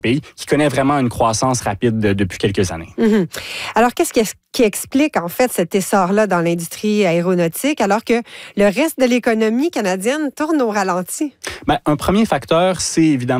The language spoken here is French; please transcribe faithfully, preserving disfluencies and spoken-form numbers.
pays qui connaît vraiment une croissance rapide de, depuis quelques années. Mm-hmm. Alors, qu'est-ce qui, qui explique en fait cet essor-là dans l'industrie aéronautique alors que le reste de l'économie canadienne tourne au ralenti? Bien, un premier facteur, c'est évidemment